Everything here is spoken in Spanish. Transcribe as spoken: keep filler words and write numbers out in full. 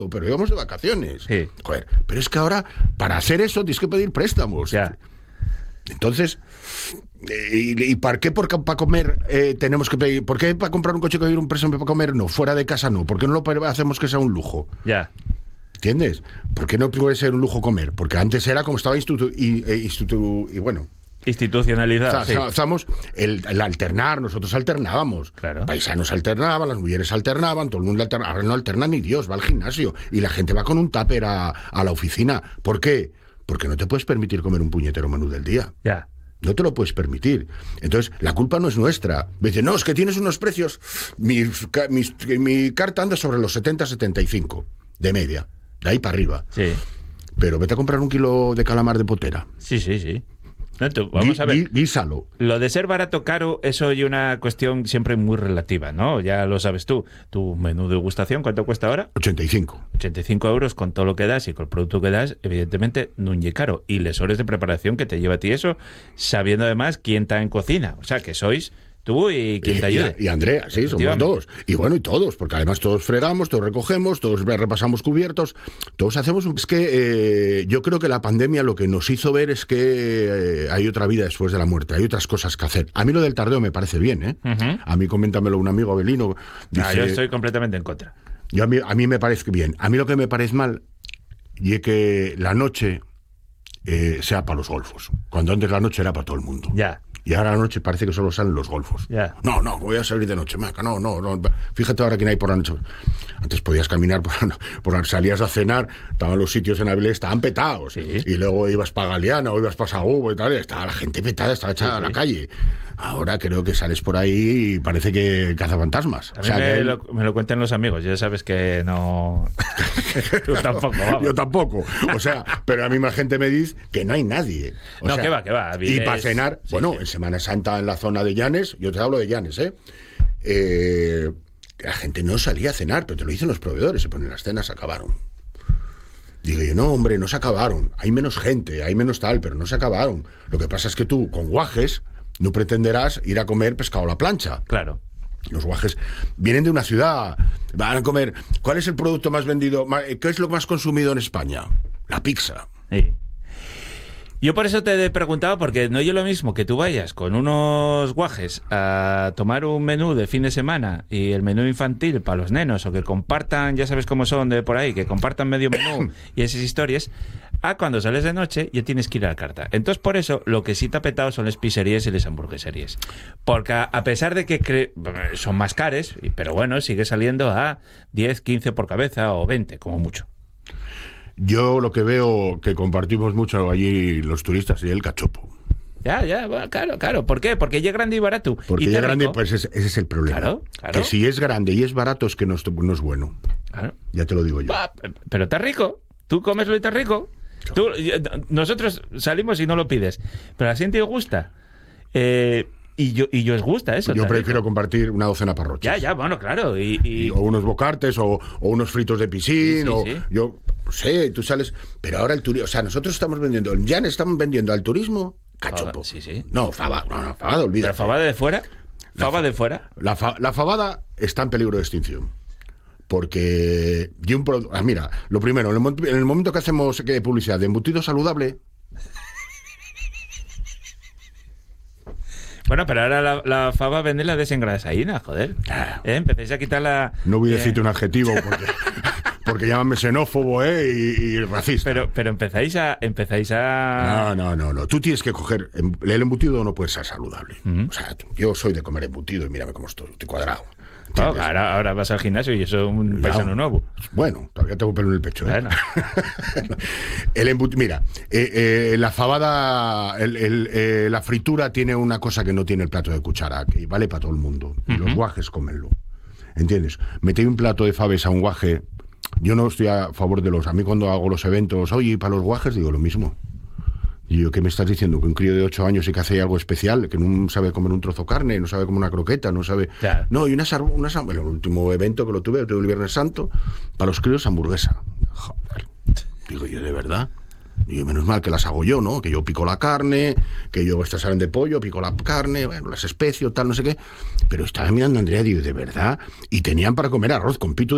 pero íbamos de vacaciones. Sí. Joder, pero es que ahora, para hacer eso, tienes que pedir préstamos. Ya. Entonces, ¿y, y para qué para comer eh, tenemos que pedir? ¿Por qué para comprar un coche que pedir un préstamo para comer? No, fuera de casa no. ¿Por qué no lo hacemos que sea un lujo? Ya. ¿Entiendes? ¿Por qué no puede ser un lujo comer? Porque antes era como estaba institu y, e institu y bueno. Institucionalizado. O sea, sí. Estamos el, el alternar, nosotros alternábamos. Claro. Paisanos alternaban, las mujeres alternaban, todo el mundo alternaba. Ahora no alterna ni Dios, va al gimnasio. Y la gente va con un tupper a, a la oficina. ¿Por qué? Porque no te puedes permitir comer un puñetero menú del día. Ya. No te lo puedes permitir. Entonces, la culpa no es nuestra. Me dice, no, es que tienes unos precios. Mi, mi, mi carta anda sobre los setenta, setenta y cinco de media. De ahí para arriba. Sí. Pero vete a comprar un kilo de calamar de potera. Sí, sí, sí. No, tú, vamos a ver. Gui, guísalo. Lo de ser barato caro, eso es una cuestión siempre muy relativa, ¿no? Ya lo sabes tú. Tu menú de degustación, ¿cuánto cuesta ahora? ochenta y cinco. ochenta y cinco euros con todo lo que das y con el producto que das, evidentemente, no es caro. Y les horas de preparación que te lleva a ti eso, sabiendo además quién está en cocina. O sea, que sois tú y quien te ayude. Y, y Andrea, sí, somos dos. Y bueno, y todos, porque además todos fregamos, todos recogemos, todos repasamos cubiertos, todos hacemos... Es que eh, yo creo que la pandemia lo que nos hizo ver es que eh, hay otra vida después de la muerte, hay otras cosas que hacer. A mí lo del tardeo me parece bien, ¿eh? Uh-huh. A mí coméntamelo un amigo Abelino. Dice, ah, yo estoy completamente en contra. Yo a, mí, a mí me parece bien. A mí lo que me parece mal y es que la noche eh, sea para los golfos, cuando antes la noche era para todo el mundo. Ya. Y ahora la noche parece que solo salen los golfos. Yeah. No, no, voy a salir de noche, maca, no, no, no. Fíjate ahora quién hay por la noche. Antes podías caminar, por, por salías a cenar, estaban los sitios en Avilés, estaban petados. Sí. Y luego ibas para Galeana o ibas para Sagubo y tal, y estaba la gente petada, estaba echada sí, a la calle. Ahora creo que sales por ahí y parece que cazafantasmas. A mí o sea, me, que... lo, me lo cuentan los amigos, ya sabes que no... Tú tampoco, vamos. Yo tampoco. O sea, pero a mí más gente me dice que no hay nadie. O no, sea, que va, que va. Y para cenar, sí, bueno, sí. En Semana Santa en la zona de Llanes, yo te hablo de Llanes, ¿eh? eh la gente no salía a cenar, pero te lo dicen los proveedores, se ponen las cenas, se acabaron. Digo yo, no, hombre, no se acabaron. Hay menos gente, hay menos tal, pero no se acabaron. Lo que pasa es que tú, con guajes, no pretenderás ir a comer pescado a la plancha. Claro. Los guajes vienen de una ciudad, van a comer. ¿Cuál es el producto más vendido? ¿Qué es lo más consumido en España? La pizza. Sí. Yo por eso te he preguntado, porque no es lo mismo que tú vayas con unos guajes a tomar un menú de fin de semana y el menú infantil para los nenos, o que compartan, ya sabes cómo son de por ahí, que compartan medio menú y esas historias, a cuando sales de noche ya tienes que ir a la carta. Entonces por eso lo que sí te ha petado son las pizzerías y las hamburgueserías. Porque a, a pesar de que cre- son más cares, pero bueno, sigue saliendo a diez, quince por cabeza o veinte, como mucho. Yo lo que veo que compartimos mucho allí los turistas es el cachopo. Ya, ya, bueno, claro, claro. ¿Por qué? Porque ya es grande y barato. Porque y ya es grande, pues ese, ese es el problema. Claro, claro. Que si es grande y es barato es que no es, no es bueno. Claro. Ya te lo digo yo. Va, pero está rico. Tú comeslo y está rico. Tú, nosotros salimos y no lo pides. Pero a la gente os gusta. Eh... Y yo, y yo os gusta eso. Yo prefiero rico. compartir una docena parrochas. Ya, ya, bueno, claro. Y, y... Y, o unos bocartes, o, o unos fritos de piscín, sí, sí, o sí. yo no sé, tú sales. Pero ahora el turismo, o sea, nosotros estamos vendiendo, ya estamos vendiendo al turismo cachopo. Faba, sí, sí. No, fabada, no, no, fabada, olvídate. ¿La fabada de fuera? ¿Faba de fuera? La, fa, la fabada está en peligro de extinción. Porque, de un pro, ah, mira, lo primero, en el, en el momento que hacemos que publicidad de embutido saludable. Bueno, pero ahora la, la fava vende la desengrasadina, joder. ¿Eh? Empecéis a quitar la... No voy a eh... decirte un adjetivo porque, porque llámame xenófobo, ¿eh? Y, y racista. Pero, pero empezáis a... empezáis a... No, no, no, no. Tú tienes que coger... El embutido no puede ser saludable. Uh-huh. O sea, yo soy de comer embutido y mírame cómo estoy, estoy cuadrado. Oh, ahora, ahora vas al gimnasio y eso es un no, paisano nuevo. Bueno, todavía tengo pelo en el pecho. ¿eh? Bueno. el embut- Mira, eh, eh, la fabada, el, el, eh, la fritura tiene una cosa que no tiene el plato de cuchara, que vale para todo el mundo. Y uh-huh. Los guajes cómenlo. ¿Entiendes? Metí un plato de faves a un guaje. Yo no estoy a favor de los... A mí cuando hago los eventos, oye, para los guajes digo lo mismo. Y yo, ¿qué me estás diciendo? Que un crío de ocho años y que hace algo especial, que no sabe comer un trozo de carne, no sabe comer una croqueta, no sabe... Claro. No, y una una bueno, el último evento que lo tuve, tuve el Viernes Santo, para los críos hamburguesa. Joder. Digo yo, ¿de verdad? Digo, menos mal que las hago yo, ¿no? Que yo pico la carne, que yo estas salen de pollo, pico la carne, bueno, las especies, tal, no sé qué. Pero estaba mirando a Andrea, digo, ¿de verdad? Y tenían para comer arroz con pito de